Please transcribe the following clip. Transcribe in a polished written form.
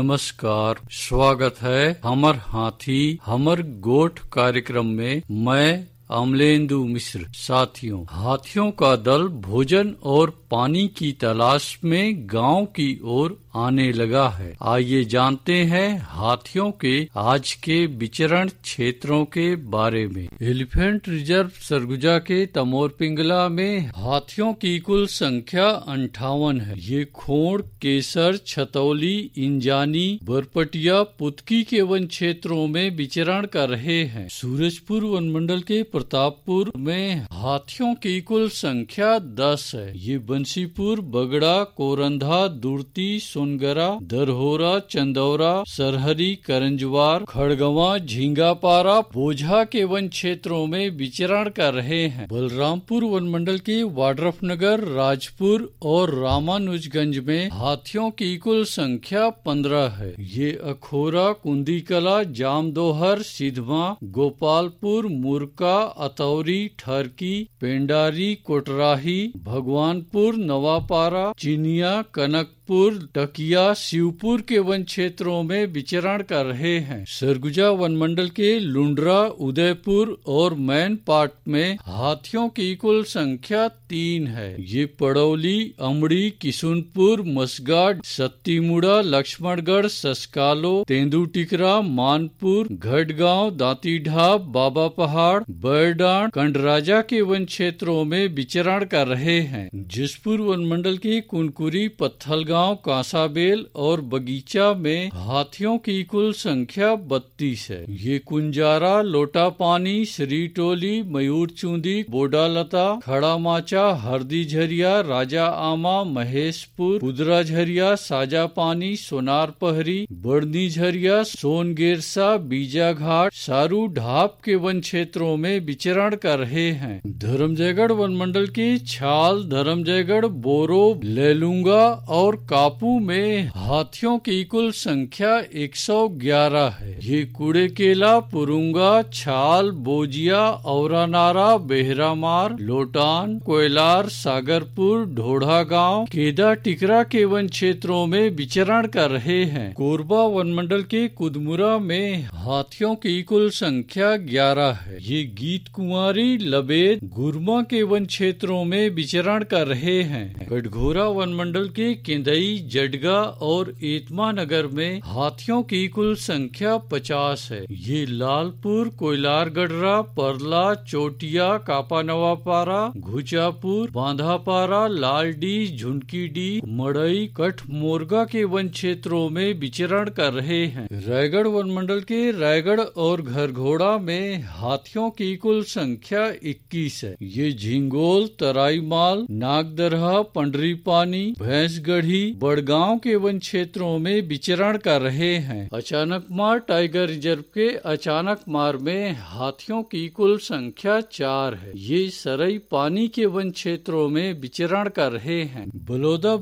नमस्कार, स्वागत है हमर हाथी हमर गोठ कार्यक्रम में। मैं अमलेंदु मिश्र। साथियों, हाथियों का दल भोजन और पानी की तलाश में गांव की ओर आने लगा है। आइए जानते हैं हाथियों के आज के विचरण क्षेत्रों के बारे में। एलिफेंट रिजर्व सरगुजा के तमोर पिंगला में हाथियों की कुल संख्या 58 है। ये खोड़, केसर, छतौली, इंजानी, बरपटिया, पुतकी के वन क्षेत्रों में विचरण कर रहे हैं। सूरजपुर वन मंडल के प्रतापपुर में हाथियों की कुल संख्या 10 है। ये बंसीपुर, बगड़ा, कोरंधा, दुर्ती, सोनगरा, दरहोरा, चंदौरा, सरहरी, करंजवार, खड़गवा, झींगापारा, बोझा के वन क्षेत्रों में विचरण कर रहे हैं। बलरामपुर वन मंडल के वाड्रफनगर, राजपुर और रामानुजगंज में हाथियों की कुल संख्या 15 है। ये अखोरा, कुंदीकला, जामदोहर, सिधमा, गोपालपुर, मुरका, अतौरी, ठरकी, पेंडारी, कोटराही, भगवानपुर, नवापारा, चिनिया, कनकपुर, टकिया, शिवपुर के वन क्षेत्रों में विचरण कर रहे हैं। सरगुजा वन मंडल के लुंड्रा, उदयपुर और मैन पाट में हाथियों की कुल संख्या 3 है। ये पड़ौली, अमड़ी, किशुनपुर, मसगाड, सत्तीमुड़ा, लक्ष्मणगढ़, सस्कालो, तेंदुटिकरा, मानपुर, घटगांव, दांतीढाब, बाबा पहाड़, बरडांड, कंडराजा के वन क्षेत्रों में विचरण कर रहे हैं। जसपुर वन मंडल के कुनकुरी, पत्थलगांव, कांसाबेल और बगीचा में हाथियों की कुल संख्या 32 है। ये कुंजारा, लोटापानी, श्रीटोली, मयूरचूंदी, बोडालता, खड़ामाचा, हरदी झरिया, राजा आमा, महेशपुर, कुदरा झरिया, साजा पानी, सोनार पहरी, बड़नी झरिया, सोनगेरसा, बीजा घाट, सारू ढाप के वन क्षेत्रों में विचरण कर रहे हैं। धर्मजयगढ़ वन मंडल के छाल, धर्मजयगढ़, बोरो, लेलूंगा और कापू में हाथियों की कुल संख्या 111 है। ये कुड़ेकेला, पुरुंगा, छाल, बोजिया, औरानारा, बेहरामार, लोटान, कोयलार, सागरपुर, ढोढ़ा गांव, केदा टिकरा के वन क्षेत्रों में विचरण कर रहे हैं। कोरबा वन मंडल के कुदमुरा में हाथियों की कुल संख्या 11 है। ये गीत कुंवारी, लबेद, गुरमा के वन क्षेत्रों में विचरण कर रहे हैं। गढ़घोरा वन मंडल के केंदई, जडगा और एतमा नगर में हाथियों की कुल संख्या 50 है। ये लालपुर, कोयलारगढ़रा, परला, चोटिया, कापानवापारा, घुचापुर, बांधापारा, लालडी, झुनकीडी, मड़ई, कठमोरगा के वन क्षेत्रों में विचरण कर रहे हैं। रायगढ़ वन मंडल के रायगढ़ और घरघोड़ा में हाथियों की कुल संख्या 21 है। ये झिंगोल, तराईमाल, नागदरहा, पंडरीपानी, भैंसगढ़ी, बड़गांव के वन क्षेत्रों में विचरण कर रहे हैं। अचानकमार टाइगर रिजर्व के अचानकमार में हाथियों की कुल संख्या 4 है। ये सरई पानी के वन क्षेत्रों में विचरण कर रहे हैं। बलौदा